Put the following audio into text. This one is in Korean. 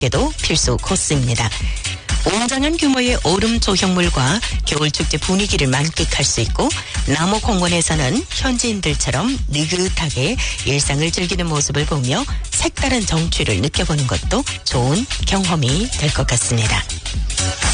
에도 필수 코스입니다. 웅장한 규모의 얼음 조형물과 겨울축제 분위기를 만끽할 수 있고 남호공원에서는 현지인들처럼 느긋하게 일상을 즐기는 모습을 보며 색다른 정취를 느껴보는 것도 좋은 경험이 될 것 같습니다.